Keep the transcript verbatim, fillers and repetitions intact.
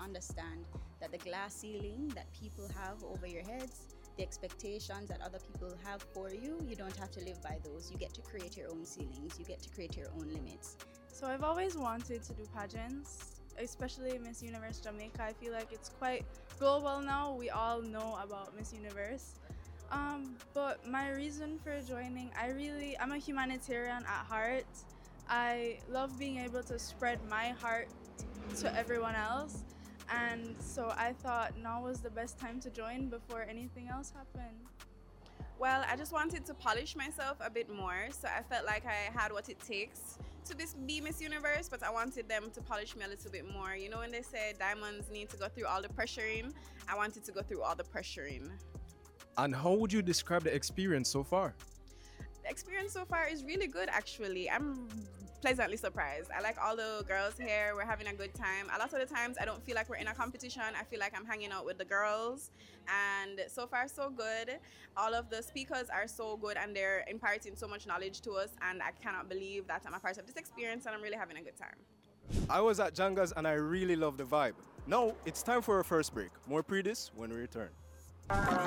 understand that the glass ceiling that people have over your heads, the expectations that other people have for you, you don't have to live by those. You get to create your own ceilings, you get to create your own limits. So I've always wanted to do pageants, especially Miss Universe Jamaica. I feel like it's quite global now. We all know about Miss Universe. Um, but my reason for joining, I really, I'm a humanitarian at heart. I love being able to spread my heart to everyone else. And so I thought now was the best time to join before anything else happened. Well, I just wanted to polish myself a bit more, so I felt like I had what it takes to be Miss Universe, but I wanted them to polish me a little bit more. You know when they say diamonds need to go through all the pressuring, I wanted to go through all the pressuring. And how would you describe the experience so far? The experience so far is really good, actually. I'm pleasantly surprised. I like all the girls here. We're having a good time. A lot of the times I don't feel like we're in a competition. I feel like I'm hanging out with the girls, and so far so good. All of the speakers are so good and they're imparting so much knowledge to us, and I cannot believe that I'm a part of this experience and I'm really having a good time. I was at Janga's and I really love the vibe. Now it's time for our first break. More pre this when we return.